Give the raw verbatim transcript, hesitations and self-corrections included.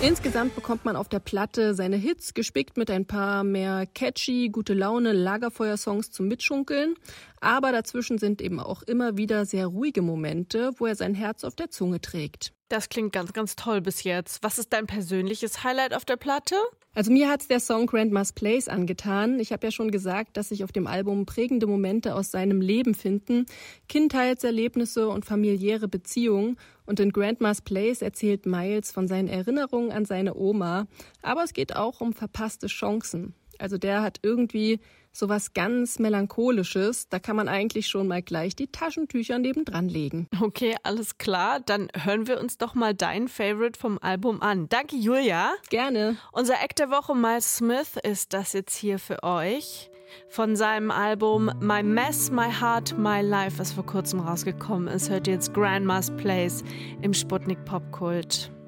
Insgesamt bekommt man auf der Platte seine Hits, gespickt mit ein paar mehr catchy, gute Laune, Lagerfeuersongs zum Mitschunkeln. Aber dazwischen sind eben auch immer wieder sehr ruhige Momente, wo er sein Herz auf der Zunge trägt. Das klingt ganz, ganz toll bis jetzt. Was ist dein persönliches Highlight auf der Platte? Also mir hat's der Song Grandma's Place angetan. Ich habe ja schon gesagt, dass sich auf dem Album prägende Momente aus seinem Leben finden, Kindheitserlebnisse und familiäre Beziehungen. Und in Grandma's Place erzählt Miles von seinen Erinnerungen an seine Oma. Aber es geht auch um verpasste Chancen. Also der hat irgendwie sowas ganz Melancholisches. Da kann man eigentlich schon mal gleich die Taschentücher nebendran legen. Okay, alles klar. Dann hören wir uns doch mal dein Favorite vom Album an. Danke, Julia. Gerne. Unser Act der Woche, Miles Smith, ist das jetzt hier für euch. Von seinem Album My Mess, My Heart, My Life, was vor kurzem rausgekommen ist, hört ihr jetzt Grandma's Place im Sputnik Popkult.